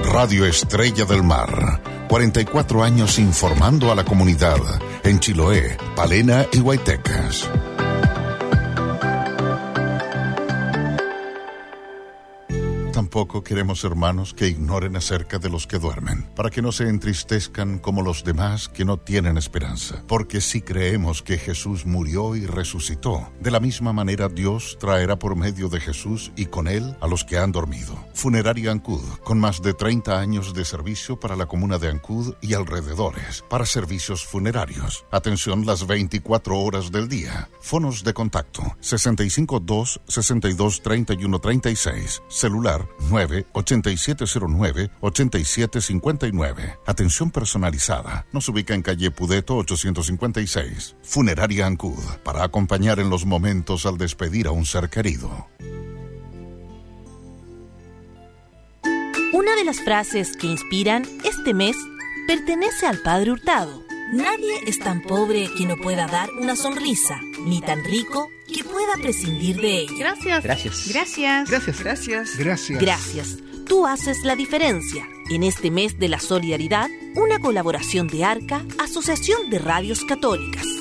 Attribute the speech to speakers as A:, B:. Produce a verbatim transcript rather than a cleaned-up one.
A: Radio Estrella del Mar. cuarenta y cuatro años informando a la comunidad en Chiloé, Palena y Huaytecas. Tampoco queremos, hermanos, que ignoren acerca de los que duermen, para que no se entristezcan como los demás que no tienen esperanza. Porque si creemos que Jesús murió y resucitó, de la misma manera Dios traerá por medio de Jesús y con él a los que han dormido. Funeraria Ancud, con más de treinta años de servicio para la comuna de Ancud y alrededores, para servicios funerarios. Atención las veinticuatro horas del día. Fonos de contacto: sesenta y cinco dos, sesenta y dos, treinta y uno, treinta y seis. Celular nueve ocho siete cero nueve ocho siete cinco nueve. Atención personalizada. Nos ubica en calle Pudeto ochocientos cincuenta y seis. Funeraria Ancud, para acompañar en los momentos al despedir a un ser querido.
B: Una de las frases que inspiran este mes pertenece al Padre Hurtado. Nadie es tan pobre que no pueda dar una sonrisa, ni tan rico que pueda prescindir de ella.
C: Gracias.
D: Gracias.
C: Gracias.
D: Gracias.
C: Gracias.
D: Gracias.
B: Gracias. Tú haces la diferencia. En este mes de la solidaridad, una colaboración de ARCA, Asociación de Radios Católicas.